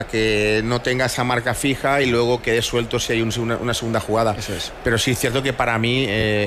que no tenga esa marca fija y luego quede suelto si hay una segunda jugada. Eso es. Pero sí es cierto que para mí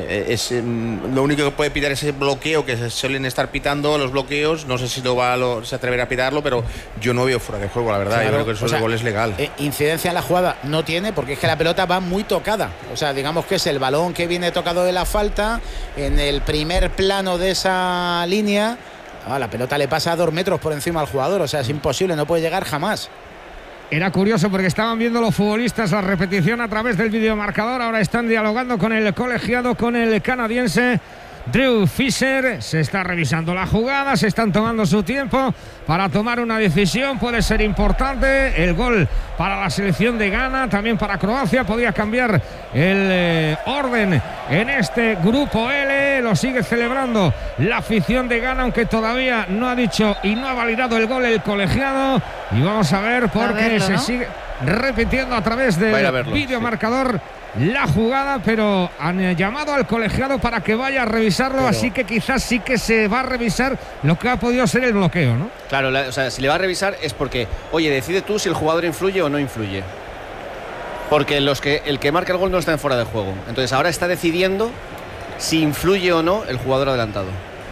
lo único que puede pitar es ese bloqueo que se suelen estar pitando, los bloqueos. No sé si se atreverá a pitarlo, pero yo no veo fuera de juego, la verdad. Claro, yo creo que el gol es legal. Incidencia en la jugada no tiene, porque es que la pelota va muy tocada. O sea, digamos que es el balón que viene tocado de la falta en el primer plano de esa línea. La pelota le pasa a 2 metros por encima al jugador. O sea, es imposible, no puede llegar jamás. Era curioso porque estaban viendo los futbolistas la repetición a través del videomarcador. Ahora están dialogando con el colegiado, con el canadiense Drew Fisher. Se está revisando la jugada, se están tomando su tiempo para tomar una decisión. Puede ser importante el gol para la selección de Ghana, también para Croacia. Podría cambiar el orden en este grupo L. Lo sigue celebrando la afición de Ghana, aunque todavía no ha dicho y no ha validado el gol el colegiado. Y vamos a ver porque se sigue repitiendo a través del videomarcador la jugada, pero han llamado al colegiado para que vaya a revisarlo, así que quizás sí que se va a revisar lo que ha podido ser el bloqueo, ¿no? Claro, o sea, si le va a revisar es porque, oye, decide tú si el jugador influye o no influye. Porque el que marca el gol no está en fuera de juego. Entonces ahora está decidiendo si influye o no el jugador adelantado.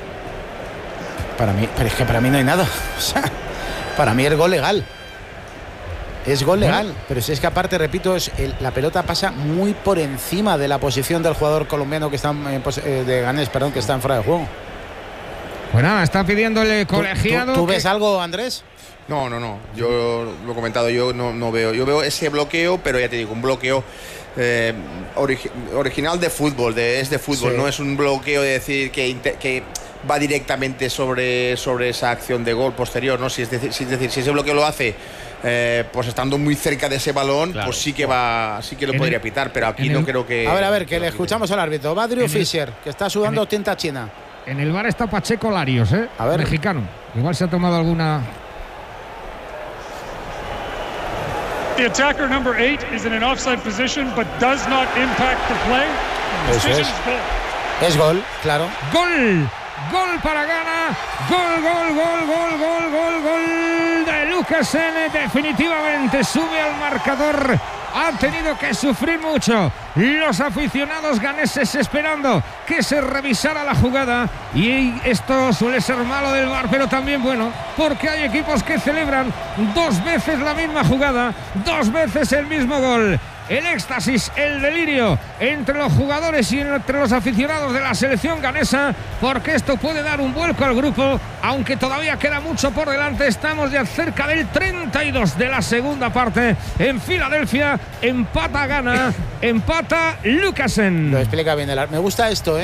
Para mí, pero es que para mí no hay nada. O sea, para mí es gol legal. Es gol legal, pero si es que aparte, repito, la pelota pasa muy por encima de la posición del jugador colombiano que está de Ganés, perdón, que está en fuera de juego. Pues nada, está pidiendo el colegiado. ¿Tú ves algo, Andrés? No. Yo lo he comentado, yo no veo. Yo veo ese bloqueo, pero ya te digo, un bloqueo original de fútbol, es de fútbol, sí. No es un bloqueo de decir que va directamente sobre esa acción de gol posterior, ¿no? Si ese bloqueo lo hace pues estando muy cerca de ese balón, claro, pues sí que lo podría pitar, pero aquí no creo que... A ver, que le escuchamos al árbitro. Va Drew Fisher, que está sudando tinta china. En el bar está Pacheco Larios, A ver. Mexicano. Igual se ha tomado alguna... The attacker number 8 is in an offside position but does not impact the play. The decision is goal. Es gol, claro. Gol para Ghana. Gol de Lucasen. Definitivamente sube al marcador. Han tenido que sufrir mucho los aficionados ganeses esperando que se revisara la jugada, y esto suele ser malo del VAR, pero también bueno, porque hay equipos que celebran 2 veces la misma jugada, 2 veces el mismo gol. El éxtasis, el delirio entre los jugadores y entre los aficionados de la selección ganesa, porque esto puede dar un vuelco al grupo, aunque todavía queda mucho por delante. Estamos ya cerca del 32 de la segunda parte en Filadelfia. Empata Ghana, empata Lucasen. Lo explica bien me gusta esto,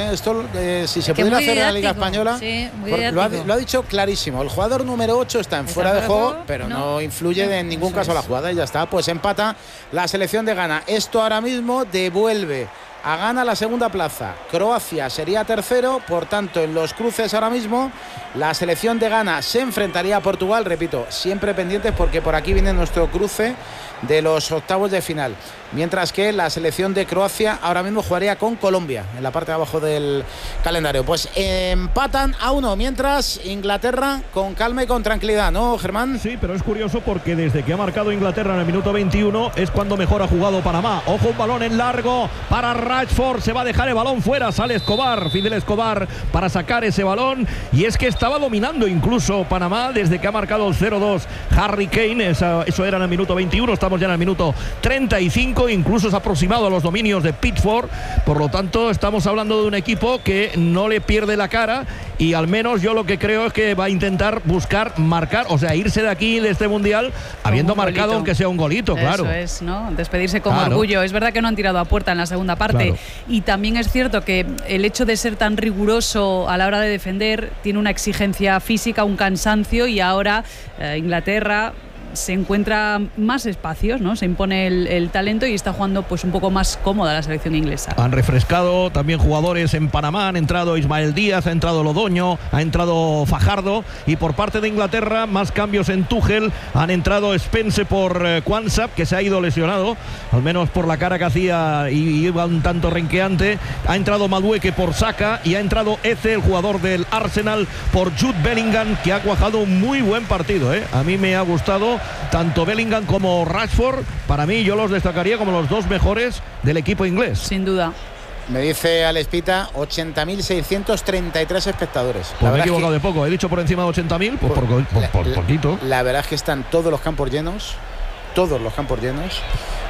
si se pudiera hacer en la Liga Española, sí, lo ha dicho clarísimo. El jugador número 8 está en fuera de juego, pero no influye en ningún caso a la jugada, y ya está. Pues empata la selección de Ghana. Esto ahora mismo devuelve a Ghana la segunda plaza. Croacia sería tercero, por tanto en los cruces ahora mismo la selección de Ghana se enfrentaría a Portugal, repito, siempre pendientes porque por aquí viene nuestro cruce de los octavos de final, mientras que la selección de Croacia ahora mismo jugaría con Colombia en la parte de abajo del calendario. Pues empatan a 1, mientras Inglaterra con calma y con tranquilidad, ¿no, Germán? Sí, pero es curioso porque desde que ha marcado Inglaterra en el minuto 21 es cuando mejor ha jugado Panamá. Ojo, un balón en largo para Rashford, se va a dejar el balón fuera, sale Escobar, Fidel Escobar para sacar ese balón, y es que estaba dominando incluso Panamá desde que ha marcado el 0-2 Harry Kane, eso era en el minuto 21, estamos ya en el minuto 35, incluso se ha aproximado a los dominios de Pickford, por lo tanto estamos hablando de un equipo que no le pierde la cara, y al menos yo lo que creo es que va a intentar buscar marcar, o sea, irse de aquí, de este mundial, habiendo marcado aunque sea un golito, claro. Eso es, ¿no? Despedirse con orgullo. Es verdad que no han tirado a puerta en la segunda parte, claro. Y también es cierto que el hecho de ser tan riguroso a la hora de defender tiene una exigencia física, un cansancio, y ahora Inglaterra se encuentra más espacios, ¿no? Se impone el talento y está jugando pues un poco más cómoda la selección inglesa. Han refrescado también jugadores en Panamá, han entrado Ismael Díaz, ha entrado Lodoño, ha entrado Fajardo, y por parte de Inglaterra más cambios en Tuchel. Han entrado Spence por Quansah, que se ha ido lesionado, al menos por la cara que hacía y iba un tanto renqueante. Ha entrado Madueke por Saka, y ha entrado Eze, el jugador del Arsenal, por Jude Bellingham, que ha cuajado un muy buen partido, A mí me ha gustado partido. Tanto Bellingham como Rashford, para mí, yo los destacaría como los dos mejores del equipo inglés. Sin duda. Me dice Alespita 80.633 espectadores. Pues me he equivocado de poco, he dicho por encima de 80.000, pues por poquito. La verdad es que están todos los campos llenos. Todos los campos llenos.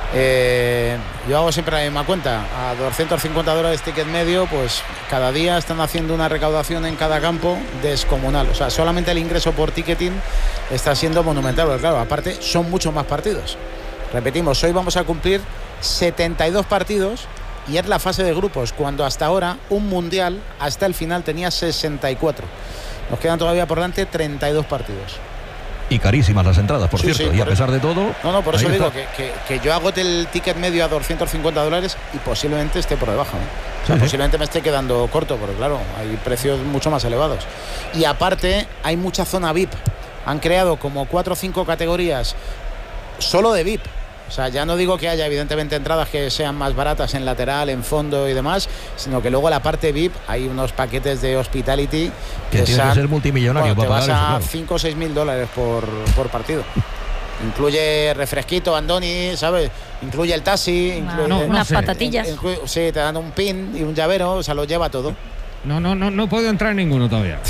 Yo hago siempre la misma cuenta. A $250 ticket medio, pues cada día están haciendo una recaudación en cada campo descomunal. O sea, solamente el ingreso por ticketing está siendo monumental. Porque claro, aparte son muchos más partidos. Repetimos, hoy vamos a cumplir 72 partidos. Y es la fase de grupos, cuando hasta ahora un mundial hasta el final tenía 64. Nos quedan todavía por delante 32 partidos. Y carísimas las entradas, por cierto. Y a pesar de todo... No, por eso digo que yo agote el ticket medio a $250 y posiblemente esté por debajo. O sea, posiblemente me esté quedando corto, porque claro, hay precios mucho más elevados. Y aparte, hay mucha zona VIP. Han creado como 4 o 5 categorías solo de VIP. O sea, ya no digo que haya evidentemente entradas que sean más baratas en lateral, en fondo y demás, sino que luego la parte VIP hay unos paquetes de hospitality que tienes que ser multimillonario para pagar eso, claro. 5 o 6 mil dólares por partido. Incluye refresquito, Andoni, ¿sabes? Incluye el taxi, incluye unas patatillas. Sí, te dan un pin y un llavero, o sea, lo lleva todo. No puedo entrar en ninguno todavía.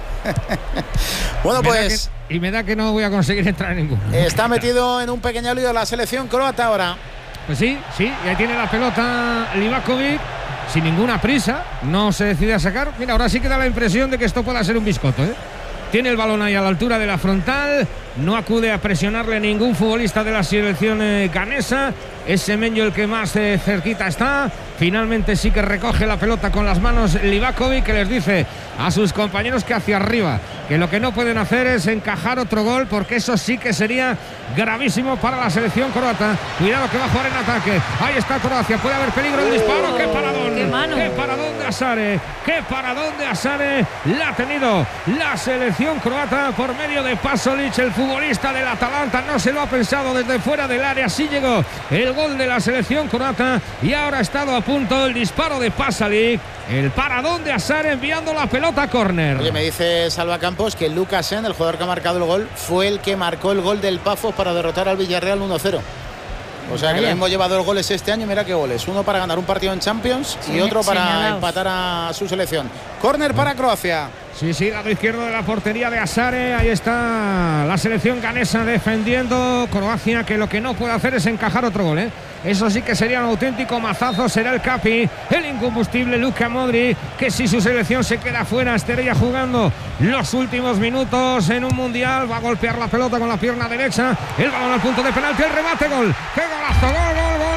Bueno, pues... Y me da que no voy a conseguir entrar en ninguno. Está metido en un pequeño lío la selección croata ahora. Pues sí, y ahí tiene la pelota Livakovic, sin ninguna prisa, no se decide a sacar. Mira, ahora sí que da la impresión de que esto pueda ser un biscoto, ¿eh? Tiene el balón ahí a la altura de la frontal, no acude a presionarle ningún futbolista de la selección ganesa. Es Semenyo el que más cerquita está. Finalmente sí que recoge la pelota con las manos Livakovic, que les dice a sus compañeros que hacia arriba, que lo que no pueden hacer es encajar otro gol, porque eso sí que sería gravísimo para la selección croata. Cuidado que va a jugar en ataque. Ahí está Croacia, puede haber peligro el disparo. ¡Qué paradón! ¡Qué paradón de Asare! ¡Qué paradón de Asare! La ha tenido la selección croata por medio de Pasalic, el futbolista del Atalanta. No se lo ha pensado desde fuera del área. Sí llegó el gol de la selección croata y ahora ha estado a punto el disparo de Pasalic. El paradón de Asare enviando la pelota a córner. Oye, me dice Salva Campos que Lukasen, el jugador que ha marcado el gol, fue el que marcó el gol del Pafos para derrotar al Villarreal 1-0. O sea que lo mismo lleva 2 goles este año. Mira qué goles, uno para ganar un partido en Champions y otro para empatar a su selección. Córner para Croacia. Sí, lado izquierdo de la portería de Asare. Ahí está la selección ganesa defendiendo. Croacia, que lo que no puede hacer es encajar otro gol, ¿eh? Eso sí que sería un auténtico mazazo. Será el Capi, el incombustible Luka Modric, que si su selección se queda fuera estaría jugando los últimos minutos en un mundial. Va a golpear la pelota con la pierna derecha. El balón al punto de penalti, el remate, gol. ¡Qué golazo! Gol.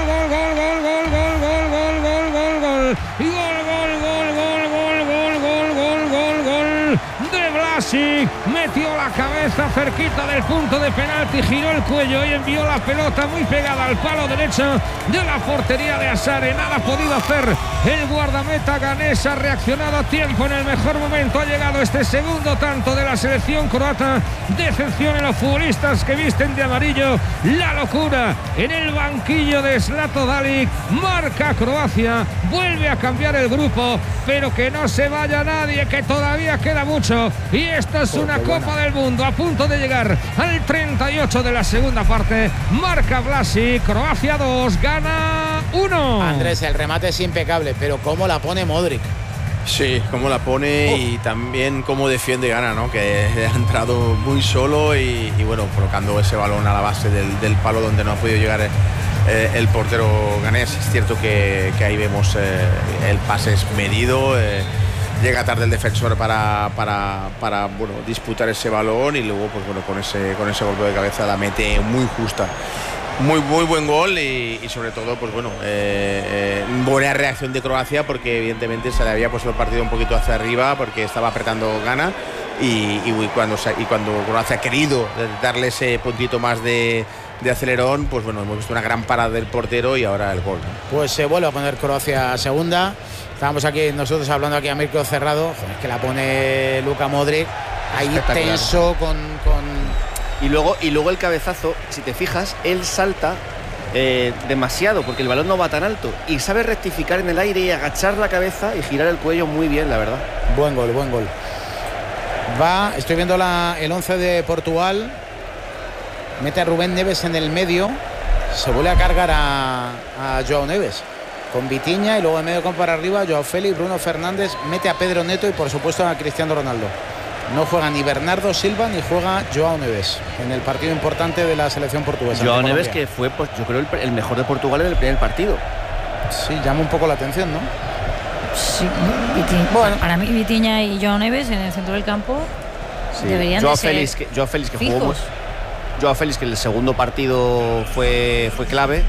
De Vlasic, metió la cabeza cerquita del punto de penalti, giró el cuello y envió la pelota muy pegada al palo derecho de la portería de Asare. Nada ha podido hacer el guardameta ganés, ha reaccionado a tiempo en el mejor momento. Ha llegado este segundo tanto de la selección croata. Decepción en los futbolistas que visten de amarillo. La locura en el banquillo de Zlatko Dalic. Marca Croacia, vuelve a cambiar el grupo, pero que no se vaya nadie, que todavía queda mucho. Y esta es una Copa del Mundo a punto de llegar al 38 de la segunda parte. Marca Vlasic, Croacia 2, gana 1. Andrés, el remate es impecable, pero cómo la pone Modric. Sí, cómo la pone y también cómo defiende Gana, ¿no? Que ha entrado muy solo y bueno, colocando ese balón a la base del palo donde no ha podido llegar el portero ganés. Es cierto que ahí vemos el pase es medido. Llega tarde el defensor para bueno, disputar ese balón y luego pues bueno, con ese golpe de cabeza la mete muy justa. Muy buen gol y sobre todo pues bueno, buena reacción de Croacia, porque evidentemente se le había puesto el partido un poquito hacia arriba porque estaba apretando Gana y cuando Croacia ha querido darle ese puntito más de acelerón, pues bueno, hemos visto una gran parada del portero y ahora el gol, ¿no? Pues se vuelve a poner Croacia segunda. Estábamos aquí nosotros hablando aquí a micro cerrado. Joder, que la pone Luka Modric ahí tenso con... Y luego el cabezazo, si te fijas, él salta demasiado porque el balón no va tan alto y sabe rectificar en el aire y agachar la cabeza y girar el cuello muy bien, la verdad. Buen gol. Estoy viendo el 11 de Portugal. mete a Rubén Neves en el medio, se vuelve a cargar a Joao Neves con Vitinha, y luego en medio campo para arriba Joao Félix, Bruno Fernández, mete a Pedro Neto y por supuesto a Cristiano Ronaldo. No juega ni Bernardo Silva ni juega Joao Neves en el partido importante de la selección portuguesa. Joao Neves, que fue, pues, yo creo, el mejor de Portugal en el primer partido. Sí, llama un poco la atención, ¿no? Sí, bueno, para mí Vitinha y Joao Neves en el centro del campo deberían Joao de ser Félix, Joao Félix que fijos. jugó, Joao Félix, que el segundo partido fue clave,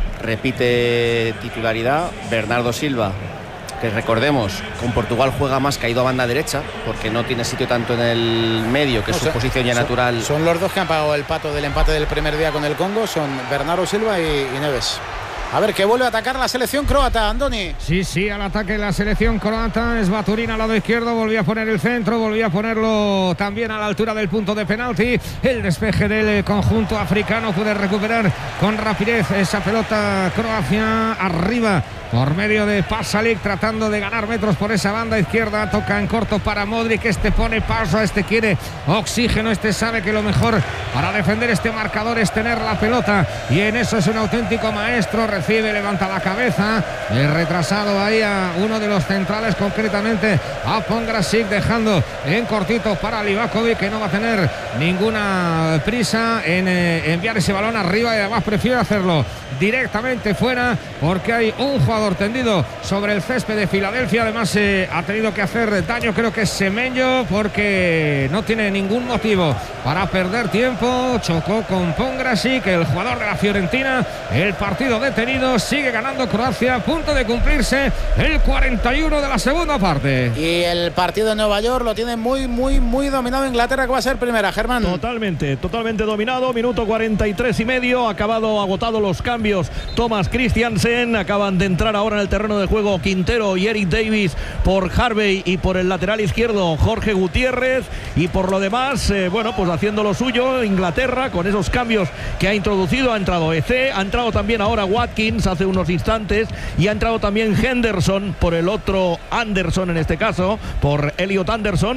repite titularidad. Bernardo Silva, que recordemos, con Portugal juega más caído a banda derecha, porque no tiene sitio tanto en el medio, que es su posición ya natural. Son los dos que han pagado el pato del empate del primer día con el Congo, son Bernardo Silva y Neves. A ver, que vuelve a atacar la selección croata, Andoni. Sí, al ataque la selección croata. Es Baturina al lado izquierdo, volvía a poner el centro, volvía a ponerlo también a la altura del punto de penalti. El despeje del conjunto africano puede recuperar con rapidez esa pelota. Croacia arriba por medio de Pasalic, tratando de ganar metros por esa banda izquierda. Toca en corto para Modric, este pone paso, este quiere oxígeno, este sabe que lo mejor para defender este marcador es tener la pelota, y en eso es un auténtico maestro. Recibe, levanta la cabeza, retrasado ahí a uno de los centrales, concretamente a Pongrasic, dejando en cortito para Livakovic, que no va a tener ninguna prisa en enviar ese balón arriba, y además prefiere hacerlo directamente fuera, porque hay un jugador tendido sobre el césped de Filadelfia. Además ha tenido que hacer daño, creo que es Semenyo, porque no tiene ningún motivo para perder tiempo. Chocó con Pongrasic, el jugador de la Fiorentina. El partido detenido, sigue ganando Croacia, a punto de cumplirse el 41 de la segunda parte. Y el partido de Nueva York lo tiene muy dominado Inglaterra, que va a ser primera, Germán. Totalmente dominado. Minuto 43 y medio, agotado los cambios. Thomas Christiansen, acaban de entrar ahora en el terreno de juego Quintero y Eric Davis por Harvey, y por el lateral izquierdo Jorge Gutiérrez. Y por lo demás, pues haciendo lo suyo Inglaterra con esos cambios que ha introducido. Ha entrado EC, ha entrado también ahora Watkins hace unos instantes, y ha entrado también Henderson por el otro Anderson, en este caso por Elliot Anderson.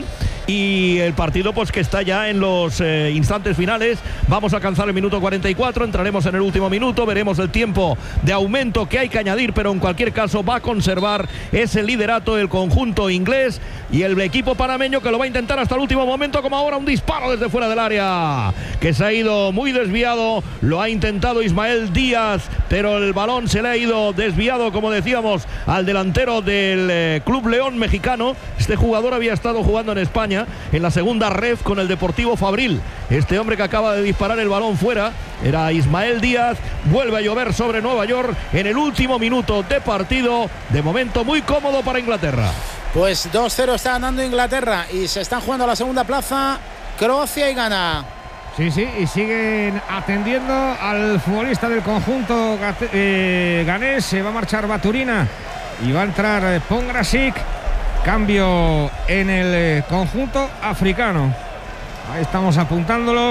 Y el partido pues que está ya en los instantes finales. Vamos a alcanzar el minuto 44, entraremos en el último minuto, veremos el tiempo de aumento que hay que añadir, pero en cualquier caso va a conservar ese liderato del conjunto inglés, y el equipo panameño que lo va a intentar hasta el último momento, como ahora un disparo desde fuera del área que se ha ido muy desviado. Lo ha intentado Ismael Díaz, pero el balón se le ha ido desviado, como decíamos, al delantero del Club León mexicano. Este jugador había estado jugando en España en la segunda ref con el Deportivo Fabril. Este hombre que acaba de disparar el balón fuera era Ismael Díaz. Vuelve a llover sobre Nueva York en el último minuto de partido. De momento muy cómodo para Inglaterra. Pues 2-0 está ganando Inglaterra, y se están jugando a la segunda plaza Croacia y Ghana. Sí, y siguen atendiendo al futbolista del conjunto ganés. Se va a marchar Baturina y va a entrar Pongrasic. Cambio en el conjunto africano. Ahí estamos apuntándolo.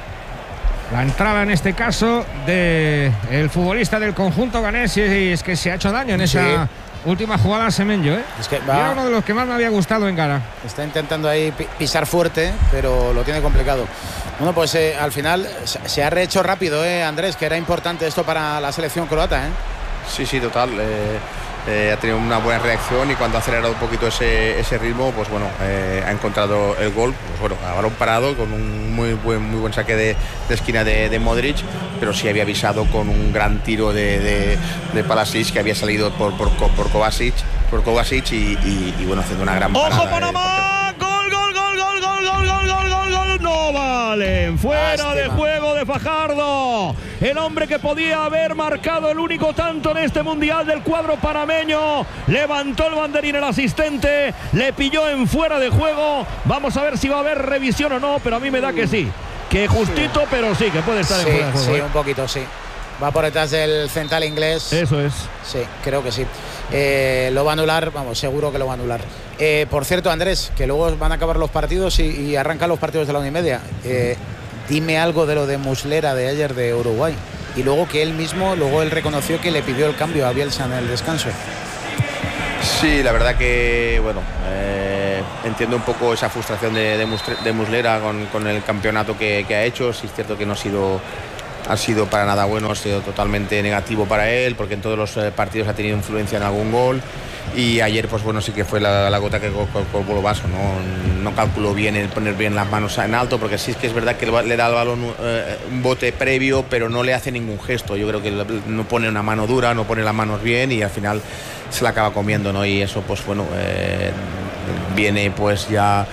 La entrada en este caso del futbolista del conjunto ganés, y es que se ha hecho daño en esa última jugada Semenyo, Es que era uno de los que más me había gustado en Ghana. Está intentando ahí pisar fuerte, pero lo tiene complicado. Bueno, pues al final se ha rehecho rápido, Andrés, que era importante esto para la selección croata, Sí, total. Ha tenido una buena reacción, y cuando ha acelerado un poquito ese ritmo, pues bueno, ha encontrado el gol, pues bueno, a balón parado, con un muy buen saque de esquina de Modric, pero sí había avisado con un gran tiro de Palasic, que había salido por Kovacic, y bueno, haciendo una gran parada. ¡Ojo Panamá! ¡Gol! No valen. Fuera de juego de Fajardo, el hombre que podía haber marcado el único tanto en este mundial del cuadro panameño. Levantó el banderín el asistente, le pilló en fuera de juego. Vamos a ver si va a haber revisión o no, pero a mí me da que sí, que justito, pero sí, que puede estar en fuera de juego. Sí, un poquito, sí. Va por detrás del central inglés. Eso es. Sí, creo que sí. Lo va a anular, vamos, seguro que lo va a anular. Por cierto, Andrés, que luego van a acabar los partidos y arrancan los partidos de la 1:30. Dime algo de lo de Muslera de ayer de Uruguay. Y luego que él reconoció que le pidió el cambio a Bielsa en el descanso. Sí, la verdad que, bueno, entiendo un poco esa frustración de Muslera con el campeonato que ha hecho. Sí es cierto que no ha sido para nada bueno, ha sido totalmente negativo para él, porque en todos los partidos ha tenido influencia en algún gol. Y ayer, pues bueno, sí que fue la gota que colgó el vaso, no calculó bien el poner bien las manos en alto, porque sí es que es verdad que le da al balón un bote previo, pero no le hace ningún gesto. Yo creo que no pone una mano dura, no pone las manos bien y al final se la acaba comiendo, ¿no? Y eso, pues bueno, viene pues ya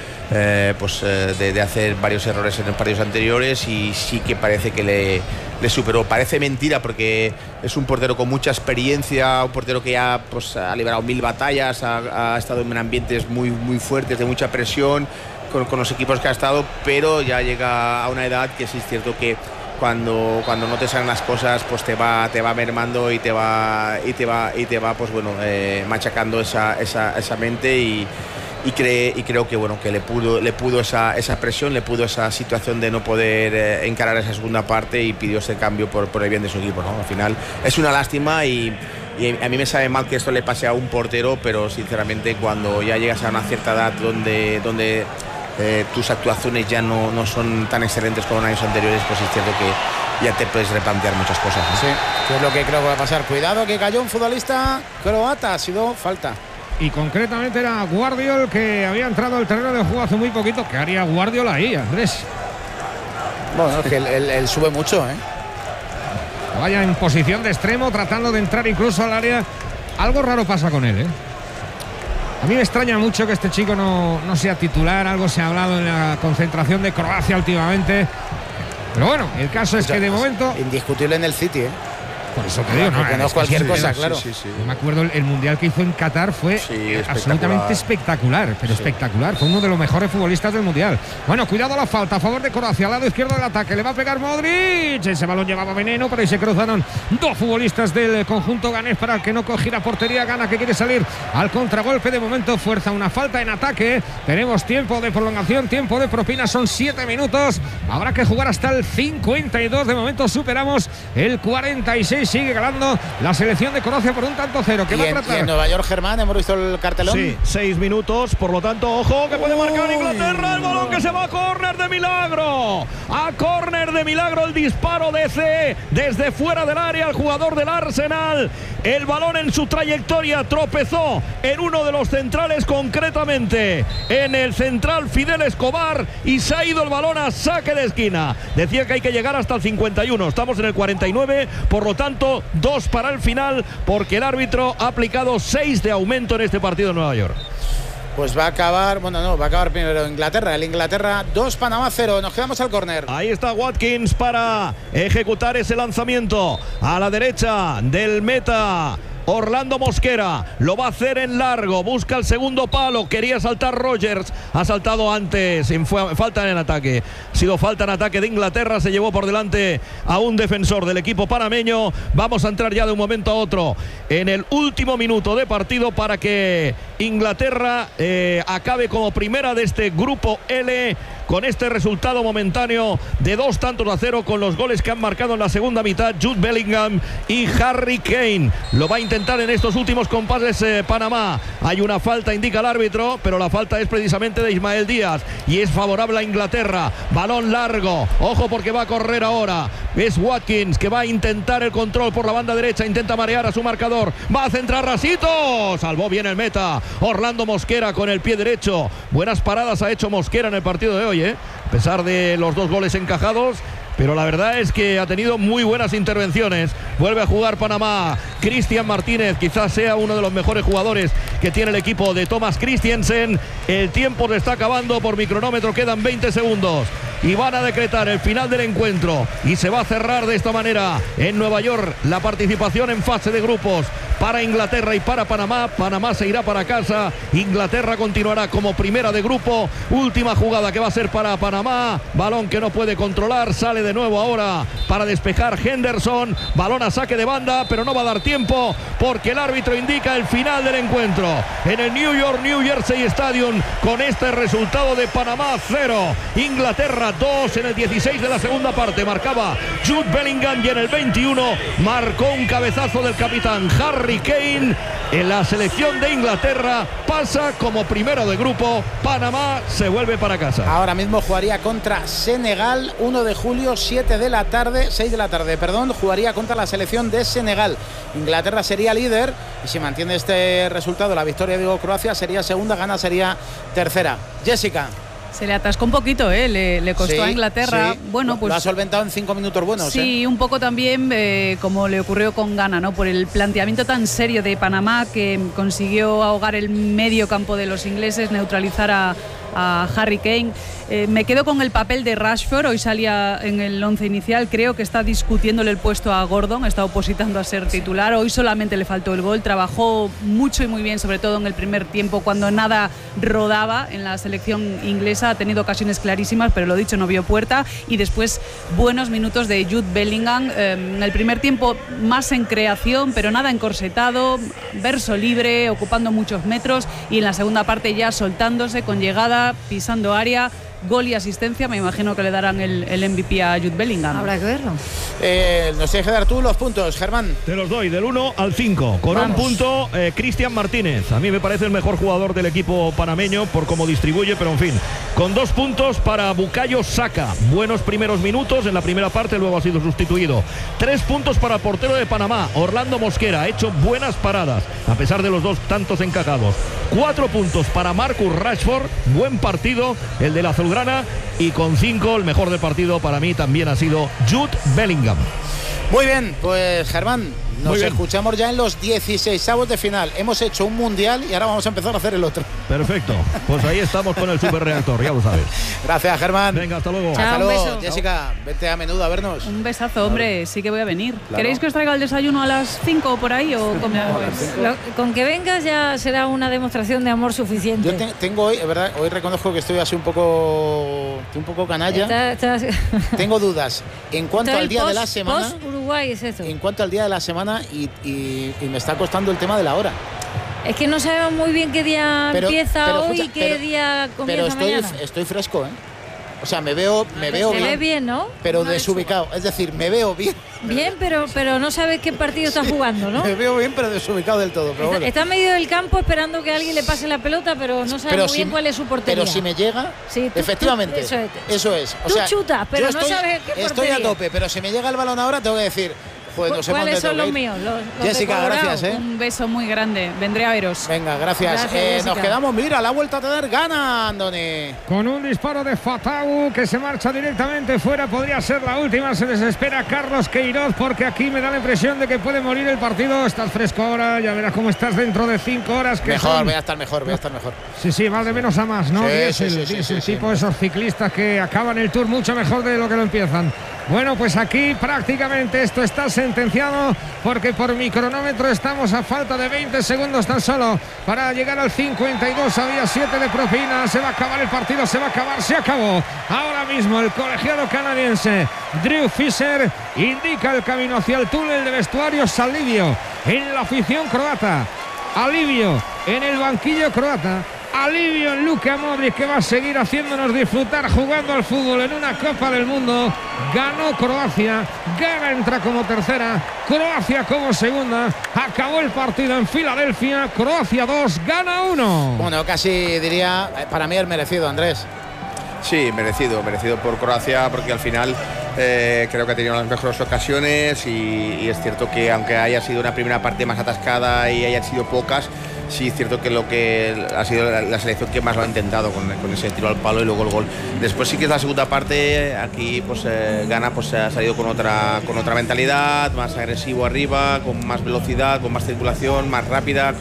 de hacer varios errores en los partidos anteriores, y sí que parece que le superó. Parece mentira, porque es un portero con mucha experiencia, un portero que ya pues ha librado 1000 batallas, ha estado en ambientes muy, muy fuertes, de mucha presión con los equipos que ha estado, pero ya llega a una edad que sí es cierto que cuando no te salen las cosas, pues te va mermando y te va pues bueno, machacando esa mente, y creo que bueno, que le pudo esa presión, le pudo esa situación de no poder encarar esa segunda parte, y pidió ese cambio por el bien de su equipo, ¿no? Al final es una lástima, y a mí me sabe mal que esto le pase a un portero, pero sinceramente cuando ya llegas a una cierta edad donde tus actuaciones ya no son tan excelentes como en años anteriores, pues es cierto que ya te puedes replantear muchas cosas, ¿no? Sí, que es lo que creo que va a pasar. Cuidado, que cayó un futbolista croata, ha sido falta. Y concretamente era Guardiol, que había entrado al terreno de juego hace muy poquito. ¿Qué haría Guardiol ahí, Andrés? Bueno, es que él sube mucho, ¿eh? Vaya en posición de extremo, tratando de entrar incluso al área. Algo raro pasa con él, ¿eh? A mí me extraña mucho que este chico no sea titular. Algo se ha hablado en la concentración de Croacia últimamente. Pero bueno, el caso es que de momento... Indiscutible en el City, ¿eh? Por eso te digo, no es cualquier cosa, claro. Sí. Yo me acuerdo el mundial que hizo en Qatar fue absolutamente espectacular, pero espectacular. Fue uno de los mejores futbolistas del mundial. Bueno, cuidado la falta a favor de Croacia, al lado izquierdo del ataque. Le va a pegar Modric. Ese balón llevaba veneno, pero ahí se cruzaron dos futbolistas del conjunto ganés para que no cogiera portería. Gana, que quiere salir al contragolpe. De momento fuerza una falta en ataque. Tenemos tiempo de prolongación, tiempo de propina. Son 7 minutos. Habrá que jugar hasta el 52. De momento superamos el 46. Sigue ganando la selección de Croacia por 1-0. ¿Qué va a tratar? Y en Nueva York, Germán, hemos visto el cartelón. Sí, 6 minutos, por lo tanto, ojo, que puede marcar Inglaterra. El balón que se va a córner de milagro. A córner de milagro el disparo de C desde fuera del área al jugador del Arsenal. El balón en su trayectoria tropezó en uno de los centrales, concretamente en el central Fidel Escobar, y se ha ido el balón a saque de esquina. Decía que hay que llegar hasta el 51. Estamos en el 49, por lo tanto 2 para el final, porque el árbitro ha aplicado 6 de aumento en este partido en Nueva York. Pues va a acabar, va a acabar primero Inglaterra. El Inglaterra 2, Panamá 0. Nos quedamos al córner. Ahí está Watkins para ejecutar ese lanzamiento a la derecha del meta. Orlando Mosquera lo va a hacer en largo, busca el segundo palo, quería saltar Rogers, ha saltado antes, falta en ataque, ha sido falta en ataque de Inglaterra, se llevó por delante a un defensor del equipo panameño. Vamos a entrar ya de un momento a otro en el último minuto de partido para que Inglaterra acabe como primera de este grupo L, con este resultado momentáneo de 2-0, con los goles que han marcado en la segunda mitad Jude Bellingham y Harry Kane. Lo va a intentar en estos últimos compases Panamá. Hay una falta, indica el árbitro, pero la falta es precisamente de Ismael Díaz y es favorable a Inglaterra. Balón largo, ojo porque va a correr ahora. Es Watkins que va a intentar el control por la banda derecha, intenta marear a su marcador, va a centrar Rasito, salvó bien el meta Orlando Mosquera con el pie derecho. Buenas paradas ha hecho Mosquera en el partido de hoy, a pesar de los 2 goles encajados, pero la verdad es que ha tenido muy buenas intervenciones. Vuelve a jugar Panamá. Cristian Martínez quizás sea uno de los mejores jugadores que tiene el equipo de Thomas Christiansen. El tiempo se está acabando por mi cronómetro, quedan 20 segundos y van a decretar el final del encuentro, y se va a cerrar de esta manera en Nueva York la participación en fase de grupos para Inglaterra y para Panamá. Panamá se irá para casa, Inglaterra continuará como primera de grupo. Última jugada que va a ser para Panamá, balón que no puede controlar, sale de nuevo ahora para despejar Henderson, balón a saque de banda, pero no va a dar tiempo porque el árbitro indica el final del encuentro en el New Jersey Stadium, con este resultado de Panamá 0, Inglaterra Inglaterra, 2 en el 16 de la segunda parte. Marcaba Jude Bellingham y en el 21 marcó un cabezazo del capitán Harry Kane. En la selección de Inglaterra pasa como primero de grupo. Panamá se vuelve para casa. Ahora mismo jugaría contra Senegal, 1 de julio, 6 de la tarde, jugaría contra la selección de Senegal. Inglaterra sería líder y si mantiene este resultado, la victoria de Croacia sería segunda, Ghana sería tercera. Jessica. Se le atascó un poquito, le costó a Inglaterra. Sí. Bueno, pues lo ha solventado en 5 minutos buenos. Sí, un poco también como le ocurrió con Ghana, ¿no? Por el planteamiento tan serio de Panamá, que consiguió ahogar el medio campo de los ingleses, neutralizar a Harry Kane. Me quedo con el papel de Rashford. Hoy salía en el 11 inicial. Creo que está discutiéndole el puesto a Gordon. Está opositando a ser titular. Hoy solamente le faltó el gol. Trabajó mucho y muy bien, sobre todo en el primer tiempo, cuando nada rodaba en la selección inglesa. Ha tenido ocasiones clarísimas, pero lo dicho, no vio puerta. Y después buenos minutos de Jude Bellingham. En el primer tiempo más en creación, pero nada encorsetado. Verso libre, ocupando muchos metros. Y en la segunda parte ya soltándose, con llegada, pisando área. Gol y asistencia. Me imagino que le darán el MVP a Jude Bellingham. Habrá que verlo. Nos tienes que dar tú los puntos, Germán. Te los doy del 1 al 5. Con un punto, Cristian Martínez. A mí me parece el mejor jugador del equipo panameño por cómo distribuye, pero en fin. Con 2 puntos para Bukayo Saka. Buenos primeros minutos en la primera parte, luego ha sido sustituido. 3 puntos para el portero de Panamá, Orlando Mosquera. Ha hecho buenas paradas, a pesar de los 2 tantos encajados. 4 puntos para Marcus Rashford. Buen partido el de la azulgrana. Y con 5, el mejor del partido para mí también ha sido Jude Bellingham. Muy bien, pues Germán, nos escuchamos ya en los 16avos de final. Hemos hecho un mundial y ahora vamos a empezar a hacer el otro. Perfecto, pues ahí estamos con el superreactor, ya lo sabes. Gracias, Germán. Venga, hasta luego. Chao, hasta luego, beso. Jessica, vete a menudo a vernos. Un besazo, hombre, sí que voy a venir. Claro. ¿Queréis que os traiga el desayuno a las 5 o por ahí? ¿O cómo es? Con que vengas ya será una demostración de amor suficiente. Yo tengo hoy, verdad, hoy reconozco que estoy así un poco canalla. Tengo dudas en cuanto al día de la semana. Post Uruguay es eso. En cuanto al día de la semana y me está costando el tema de la hora. Es que no sabemos muy bien qué día empieza hoy y qué día comienza mañana. Estoy fresco, ¿eh? O sea, me veo se bien. ve bien, ¿no? Pero desubicado. Es decir, me veo bien. Bien, pero no sabes qué partido estás jugando, ¿no? Me veo bien, pero desubicado del todo. Pero bueno. Está en medio del campo esperando que alguien le pase la pelota, pero no sabe muy bien cuál es su portería. Pero si me llega, sí, efectivamente, eso es. O tú sea, chutas, pero no sabes qué portería. Estoy a tope, pero si me llega el balón ahora, tengo que decir... ¿Cuáles son los míos? Los Jessica, gracias. Un beso muy grande. Vendré a veros. Venga, gracias. Nos quedamos, mira, la vuelta a tener gana, Andoni. Con un disparo de Fatau que se marcha directamente fuera. Podría ser la última. Se desespera Carlos Queiroz porque aquí me da la impresión de que puede morir el partido. Estás fresco ahora, ya verás cómo estás dentro de 5 horas. Que voy a estar mejor. Sí, va de menos a más, ¿no? Sí, tipo esos ciclistas que acaban el Tour mucho mejor de lo que lo empiezan. Bueno, pues aquí prácticamente esto está sentenciado porque por mi cronómetro estamos a falta de 20 segundos tan solo para llegar al 52. Había 7 de propina. Se va a acabar el partido, se acabó. Ahora mismo el colegiado canadiense Drew Fisher indica el camino hacia el túnel de vestuarios. Alivio en la afición croata, alivio en el banquillo croata, alivio en Luka Modric, que va a seguir haciéndonos disfrutar jugando al fútbol en una Copa del Mundo. Ganó Croacia, Ghana entra como tercera, Croacia como segunda. Acabó el partido en Filadelfia, Croacia 2, Ghana 1. Bueno, casi diría, para mí es merecido, Andrés. Sí, merecido por Croacia, porque al final creo que ha tenido las mejores ocasiones y es cierto que aunque haya sido una primera parte más atascada y hayan sido pocas, sí es cierto que lo que ha sido la selección que más lo ha intentado con ese tiro al palo y luego el gol. Después sí que es la segunda parte, aquí pues Ghana pues ha salido con otra mentalidad, más agresivo arriba, con más velocidad, con más circulación, más rápida,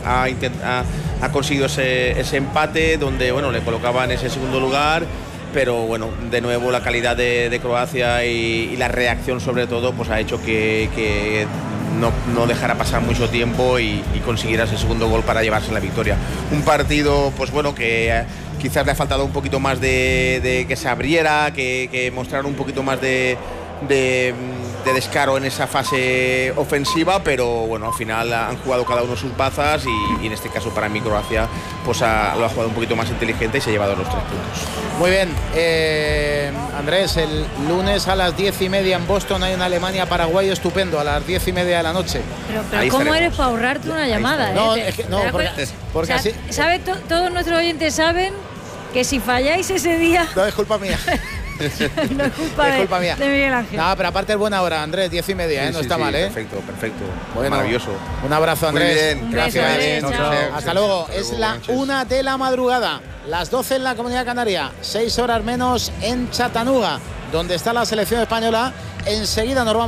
ha conseguido ese empate donde bueno le colocaba en ese segundo lugar. Pero bueno, de nuevo la calidad de Croacia y la reacción sobre todo pues ha hecho que no dejara pasar mucho tiempo y consiguiera ese segundo gol para llevarse la victoria. Un partido pues bueno que quizás le ha faltado un poquito más de que se abriera, que mostrara un poquito más de descaro en esa fase ofensiva, pero bueno, al final han jugado cada uno sus bazas y en este caso para mí Croacia pues lo ha jugado un poquito más inteligente y se ha llevado los 3 puntos. Muy bien, Andrés, el lunes a las 10:30 en Boston hay una Alemania-Paraguay estupendo, a las 10:30 de la noche. Pero ¿cómo eres para ahorrarte una llamada? No, es que, no, porque así... Todos nuestros oyentes saben que si falláis ese día... No, es culpa mía. No es culpa mía. De Miguel Ángel. No, pero aparte es buena hora, Andrés, 10:30, no está mal, Perfecto. Bueno, maravilloso. Un abrazo, Andrés. Muy bien, gracias. Hasta luego. Es la 1 de la madrugada, las 12 en la Comunidad Canaria, 6 horas menos en Chattanooga, donde está la selección española. Enseguida nos vamos